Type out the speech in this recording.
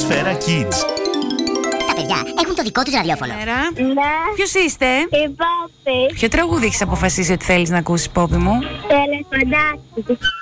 Σφαίρα Kids. Τα παιδιά έχουν το δικό τους ραδιόφωνο. Ναι. Ποιος είστε? Η Πόπη. Ποιο τραγούδι έχεις αποφασίσει ότι θέλεις να ακούσεις, Πόπη μου? Τελεφαντάκι.